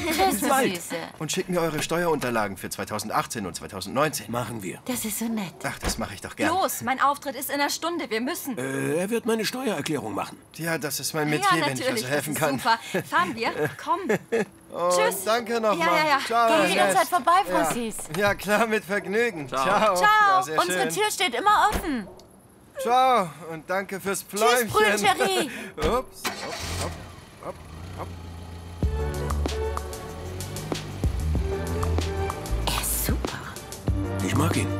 Tschüss, Süße. Und schickt mir eure Steuerunterlagen für 2018 und 2019. Machen wir. Das ist so nett. Ach, das mache ich doch gerne. Los, mein Auftritt ist in einer Stunde. Wir müssen. Er wird meine Steuererklärung machen. Ja, das ist mein Metier, Ja, wenn ich natürlich. also helfen Das kann. ist super. Fahren wir? Komm. Tschüss. Danke nochmal. Ja. Ciao, Geh Herr jederzeit Nest. vorbei, Francis. Ja, klar, mit Vergnügen. Ciao. Ciao. Ja, sehr Unsere schön. Tür steht immer offen. Ciao und danke fürs Pläumchen. Tschüss, Brünncherie. Ups. Er ist super. Ich mag ihn.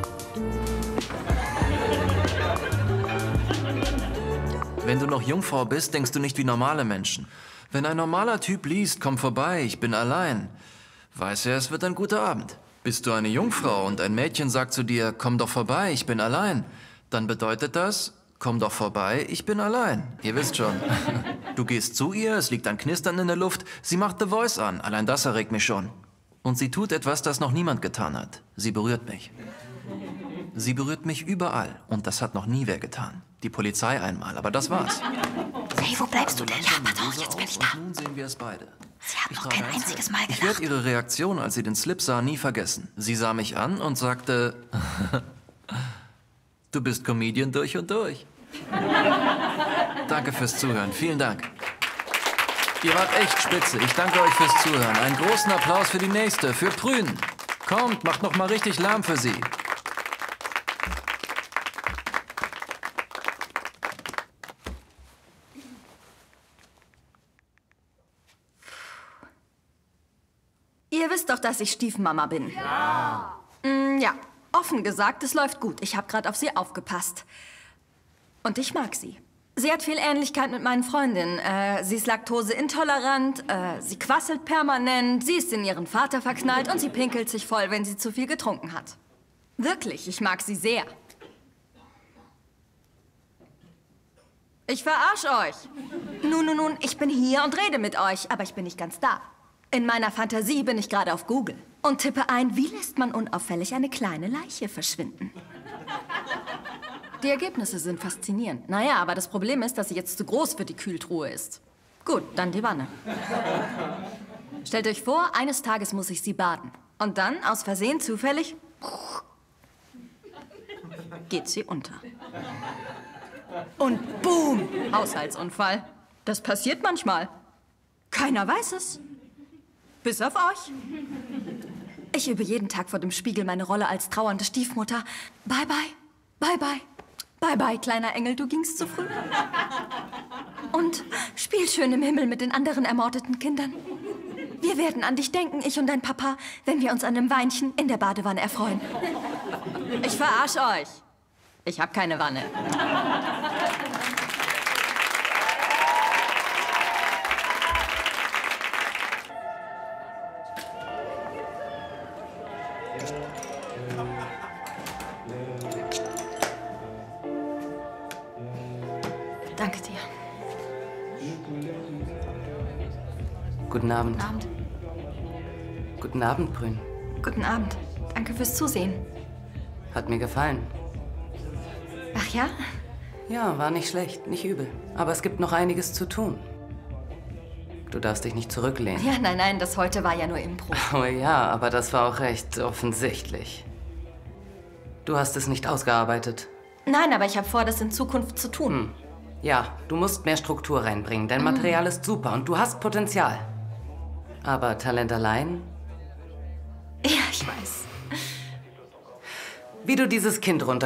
Wenn du noch Jungfrau bist, denkst du nicht wie normale Menschen. Wenn ein normaler Typ liest, komm vorbei, ich bin allein, weiß er, es wird ein guter Abend. Bist du eine Jungfrau und ein Mädchen sagt zu dir, komm doch vorbei, ich bin allein, dann bedeutet das, komm doch vorbei, ich bin allein. Ihr wisst schon. Du gehst zu ihr, es liegt ein Knistern in der Luft, sie macht The Voice an, allein das erregt mich schon. Und sie tut etwas, das noch niemand getan hat. Sie berührt mich. Sie berührt mich überall und das hat noch nie wer getan. Die Polizei einmal, aber das war's. Hey, wo bleibst du denn? Ja, pardon, jetzt bin ich da. Und nun sehen wir es beide. Sie haben noch kein einziges Mal Ich gelacht. werde ihre Reaktion, als sie den Slip sah, nie vergessen. Sie sah mich an und sagte, du bist Comedian durch und durch. Danke fürs Zuhören. Vielen Dank. Ihr wart echt spitze. Ich danke euch fürs Zuhören. Einen großen Applaus für die nächste, für Prün. Kommt, macht noch mal richtig Lärm für sie. Ihr wisst doch, dass ich Stiefmama bin. Ja. Ja, offen gesagt, es läuft gut. Ich habe gerade auf sie aufgepasst. Und ich mag sie. Sie hat viel Ähnlichkeit mit meinen Freundinnen. Sie ist laktoseintolerant, sie quasselt permanent, sie ist in ihren Vater verknallt und sie pinkelt sich voll, wenn sie zu viel getrunken hat. Wirklich, ich mag sie sehr. Ich verarsch euch. Nun, ich bin hier und rede mit euch, aber ich bin nicht ganz da. In meiner Fantasie bin ich gerade auf Google und tippe ein, wie lässt man unauffällig eine kleine Leiche verschwinden. Die Ergebnisse sind faszinierend. Naja, aber das Problem ist, dass sie jetzt zu groß für die Kühltruhe ist. Gut, dann die Wanne. Stellt euch vor, eines Tages muss ich sie baden. Und dann, aus Versehen, zufällig, geht sie unter. Und boom, Haushaltsunfall. Das passiert manchmal. Keiner weiß es. Bis auf euch. Ich übe jeden Tag vor dem Spiegel meine Rolle als trauernde Stiefmutter. Bye, bye, bye, bye. Bye, bye, kleiner Engel, du gingst zu früh. Und spiel schön im Himmel mit den anderen ermordeten Kindern. Wir werden an dich denken, ich und dein Papa, wenn wir uns an einem Weinchen in der Badewanne erfreuen. Ich verarsch euch. Ich hab keine Wanne. Danke dir. Guten Abend. Guten Abend. Guten Abend, Brünn. Guten Abend. Danke fürs Zusehen. Hat mir gefallen. Ach ja? Ja, war nicht schlecht, nicht übel. Aber es gibt noch einiges zu tun. Du darfst dich nicht zurücklehnen. Ja, nein, das heute war ja nur Impro. Oh ja, aber das war auch recht offensichtlich. Du hast es nicht ausgearbeitet. Nein, aber ich habe vor, das in Zukunft zu tun. Ja, du musst mehr Struktur reinbringen. Dein Material ist super und du hast Potenzial. Aber Talent allein? Ja, ich weiß. Wie du dieses Kind runter